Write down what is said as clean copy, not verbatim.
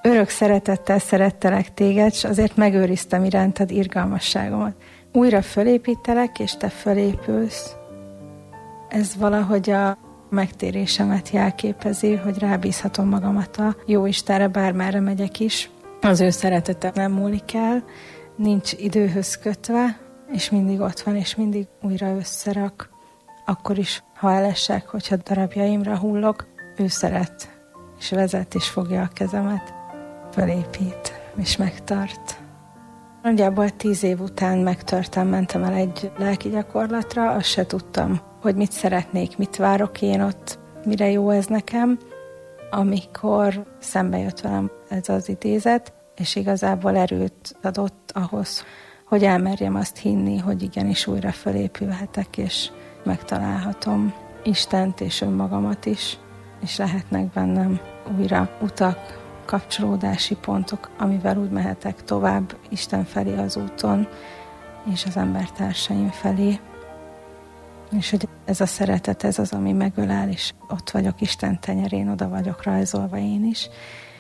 Örök szeretettel szerettelek téged, s azért megőriztem irántad irgalmasságomat. Újra fölépítelek, és te fölépülsz. Ez valahogy a megtérésemet jelképezi, hogy rábízhatom magamat a Jóistenre, bármerre megyek is. Az ő szeretete nem múlik el, nincs időhöz kötve, és mindig ott van, és mindig újra összerak. Akkor is, ha elesek, hogyha darabjaimra hullok, ő szeret, és vezet, és fogja a kezemet, fölépít, és megtart. Nagyjából 10 év után megtörtem, mentem el egy lelki gyakorlatra, azt se tudtam, hogy mit szeretnék, mit várok én ott, mire jó ez nekem, amikor szembe jött velem ez az idézet, és igazából erőt adott ahhoz, hogy elmerjem azt hinni, hogy igenis újra fölépülhetek, és megtalálhatom Istent és önmagamat is, és lehetnek bennem újra utak, kapcsolódási pontok, amivel úgy mehetek tovább Isten felé az úton, és az embertársaim felé. És hogy ez a szeretet, ez az, ami megölel, és ott vagyok Isten tenyerén, oda vagyok rajzolva én is,